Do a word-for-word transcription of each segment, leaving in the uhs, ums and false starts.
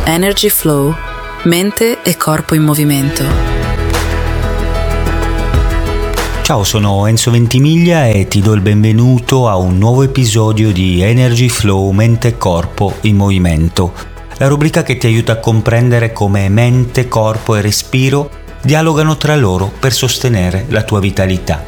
Energy Flow, mente e corpo in movimento. Ciao, sono Enzo Ventimiglia e ti do il benvenuto a un nuovo episodio di Energy Flow, mente e corpo in movimento, la rubrica che ti aiuta a comprendere come mente, corpo e respiro dialogano tra loro per sostenere la tua vitalità.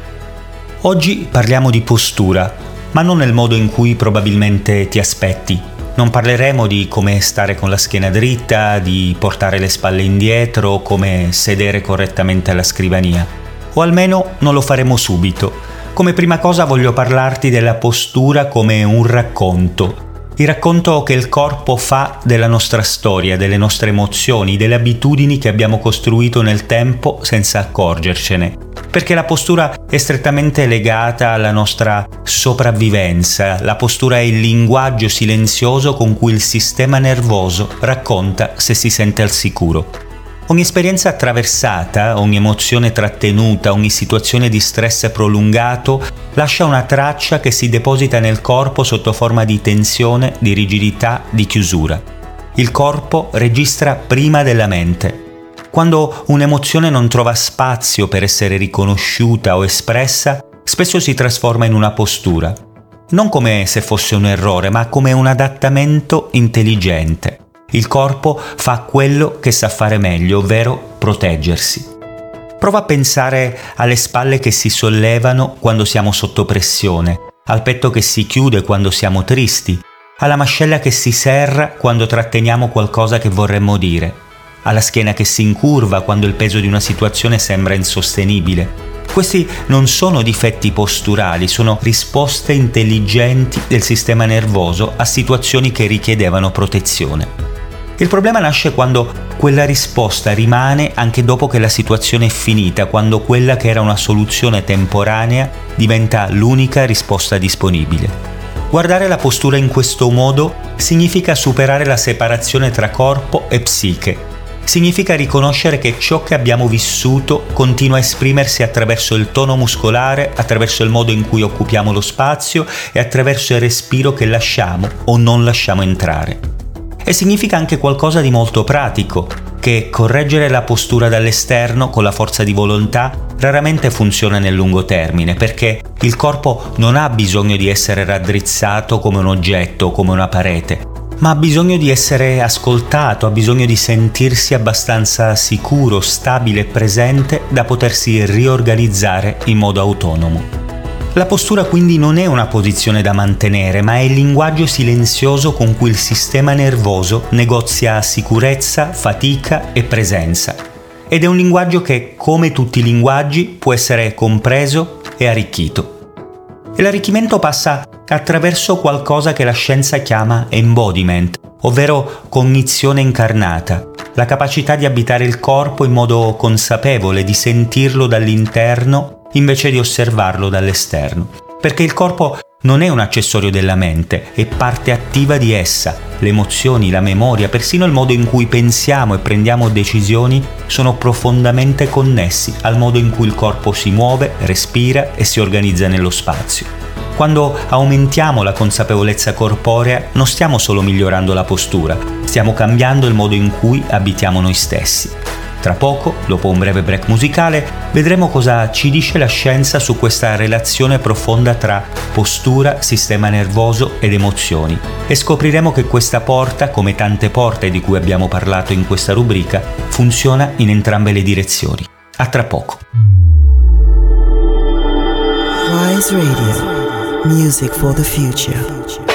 Oggi parliamo di postura, ma non nel modo in cui probabilmente ti aspetti. Non parleremo di come stare con la schiena dritta, di portare le spalle indietro, come sedere correttamente alla scrivania. O almeno non lo faremo subito. Come prima cosa voglio parlarti della postura come un racconto. Il racconto che il corpo fa della nostra storia, delle nostre emozioni, delle abitudini che abbiamo costruito nel tempo senza accorgercene. Perché la postura è strettamente legata alla nostra sopravvivenza. La postura è il linguaggio silenzioso con cui il sistema nervoso racconta se si sente al sicuro. Ogni esperienza attraversata, ogni emozione trattenuta, ogni situazione di stress prolungato lascia una traccia che si deposita nel corpo sotto forma di tensione, di rigidità, di chiusura. Il corpo registra prima della mente. Quando un'emozione non trova spazio per essere riconosciuta o espressa, spesso si trasforma in una postura. Non come se fosse un errore, ma come un adattamento intelligente. Il corpo fa quello che sa fare meglio, ovvero proteggersi. Prova a pensare alle spalle che si sollevano quando siamo sotto pressione, al petto che si chiude quando siamo tristi, alla mascella che si serra quando tratteniamo qualcosa che vorremmo dire, alla schiena che si incurva quando il peso di una situazione sembra insostenibile. Questi non sono difetti posturali, sono risposte intelligenti del sistema nervoso a situazioni che richiedevano protezione. Il problema nasce quando quella risposta rimane anche dopo che la situazione è finita, quando quella che era una soluzione temporanea diventa l'unica risposta disponibile. Guardare la postura in questo modo significa superare la separazione tra corpo e psiche. Significa riconoscere che ciò che abbiamo vissuto continua a esprimersi attraverso il tono muscolare, attraverso il modo in cui occupiamo lo spazio e attraverso il respiro che lasciamo o non lasciamo entrare. E significa anche qualcosa di molto pratico, che correggere la postura dall'esterno con la forza di volontà raramente funziona nel lungo termine, perché il corpo non ha bisogno di essere raddrizzato come un oggetto o come una parete, ma ha bisogno di essere ascoltato, ha bisogno di sentirsi abbastanza sicuro, stabile e presente da potersi riorganizzare in modo autonomo. La postura quindi non è una posizione da mantenere, ma è il linguaggio silenzioso con cui il sistema nervoso negozia sicurezza, fatica e presenza. Ed è un linguaggio che, come tutti i linguaggi, può essere compreso e arricchito. E l'arricchimento passa attraverso qualcosa che la scienza chiama embodiment, ovvero cognizione incarnata, la capacità di abitare il corpo in modo consapevole, di sentirlo dall'interno invece di osservarlo dall'esterno. Perché il corpo non è un accessorio della mente, è parte attiva di essa. Le emozioni, la memoria, persino il modo in cui pensiamo e prendiamo decisioni sono profondamente connessi al modo in cui il corpo si muove, respira e si organizza nello spazio. Quando aumentiamo la consapevolezza corporea, non stiamo solo migliorando la postura, stiamo cambiando il modo in cui abitiamo noi stessi. Tra poco, dopo un breve break musicale, vedremo cosa ci dice la scienza su questa relazione profonda tra postura, sistema nervoso ed emozioni e scopriremo che questa porta, come tante porte di cui abbiamo parlato in questa rubrica, funziona in entrambe le direzioni. A tra poco. Wise Radio, music for the future.